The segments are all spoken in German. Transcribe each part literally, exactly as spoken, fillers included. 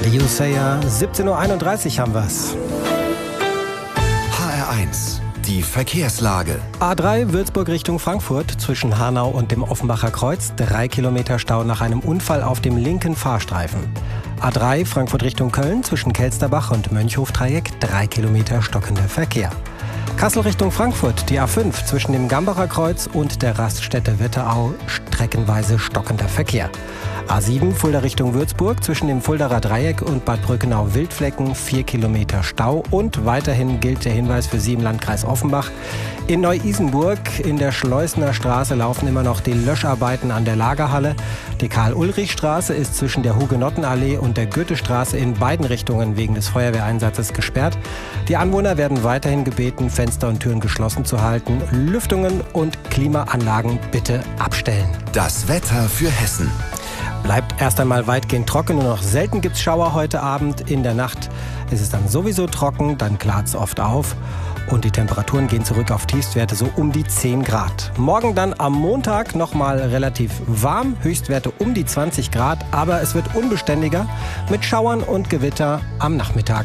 You Sayer, siebzehn Uhr einunddreißig haben wir's. H R eins, die Verkehrslage. A drei Würzburg Richtung Frankfurt zwischen Hanau und dem Offenbacher Kreuz. Drei Kilometer Stau nach einem Unfall auf dem linken Fahrstreifen. A drei Frankfurt Richtung Köln zwischen Kelsterbach und Mönchhof-Dreieck. Drei Kilometer stockender Verkehr. Kassel Richtung Frankfurt, die A fünf zwischen dem Gambacher Kreuz und der Raststätte Wetterau, streckenweise stockender Verkehr. A sieben Fulda Richtung Würzburg zwischen dem Fuldaer Dreieck und Bad Brückenau-Wildflecken, vier Kilometer Stau. Und weiterhin gilt der Hinweis für Sie im Landkreis Offenbach. In Neu-Isenburg in der Schleusner Straße laufen immer noch die Löscharbeiten an der Lagerhalle. Die Karl-Ulrich-Straße ist zwischen der Hugenottenallee und der Goethestraße in beiden Richtungen wegen des Feuerwehreinsatzes gesperrt. Die Anwohner werden weiterhin gebeten, Fenster und Türen geschlossen zu halten. Lüftungen und Klimaanlagen bitte abstellen. Das Wetter für Hessen. Bleibt erst einmal weitgehend trocken, nur noch selten gibt's Schauer heute Abend. In der Nacht ist es dann sowieso trocken, dann klart's oft auf. Und die Temperaturen gehen zurück auf Tiefstwerte so um die zehn Grad. Morgen dann am Montag nochmal relativ warm, Höchstwerte um die zwanzig Grad. Aber es wird unbeständiger mit Schauern und Gewitter am Nachmittag.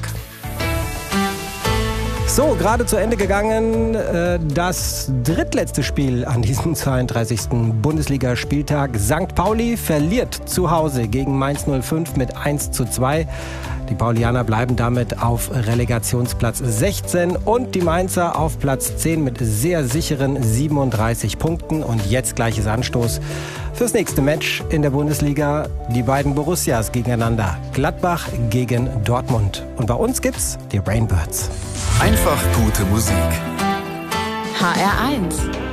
So, gerade zu Ende gegangen äh, das drittletzte Spiel an diesem zweiunddreißigsten Bundesligaspieltag. Sankt Pauli verliert zu Hause gegen Mainz null fünf mit eins zu zwei. Die Paulianer bleiben damit auf Relegationsplatz sechzehn und die Mainzer auf Platz zehn mit sehr sicheren siebenunddreißig Punkten. Und jetzt gleiches Anstoß fürs nächste Match in der Bundesliga. Die beiden Borussias gegeneinander. Gladbach gegen Dortmund. Und bei uns gibt's die Rainbirds. Einfach gute Musik. H R eins.